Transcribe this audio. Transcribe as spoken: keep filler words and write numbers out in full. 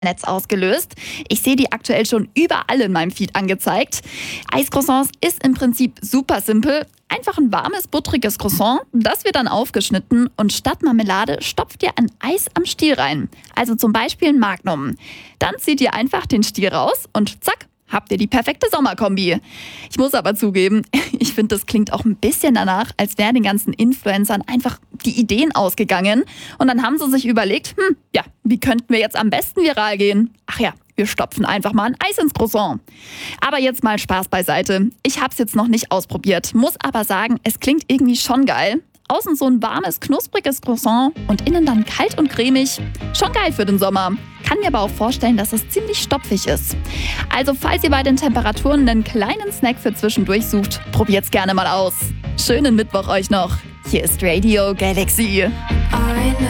Netz ausgelöst. Ich sehe die aktuell schon überall in meinem Feed angezeigt. Eiscroissants ist im Prinzip super simpel. Einfach ein warmes, buttriges Croissant, das wird dann aufgeschnitten und statt Marmelade stopft ihr ein Eis am Stiel rein. Also zum Beispiel ein Magnum. Dann zieht ihr einfach den Stiel raus und zack, habt ihr die perfekte Sommerkombi. Ich muss aber zugeben, ich finde, das klingt auch ein bisschen danach, als wären den ganzen Influencern einfach die Ideen ausgegangen. Und dann haben sie sich überlegt, hm, ja, wie könnten wir jetzt am besten viral gehen? Ach ja, wir stopfen einfach mal ein Eis ins Croissant. Aber jetzt mal Spaß beiseite. Ich habe es jetzt noch nicht ausprobiert, muss aber sagen, es klingt irgendwie schon geil. Außen so ein warmes, knuspriges Croissant und innen dann kalt und cremig. Schon geil für den Sommer. Kann mir aber auch vorstellen, dass es ziemlich stopfig ist. Also falls ihr bei den Temperaturen einen kleinen Snack für zwischendurch sucht, probiert's gerne mal aus. Schönen Mittwoch euch noch. Hier ist Radio Galaxy. I know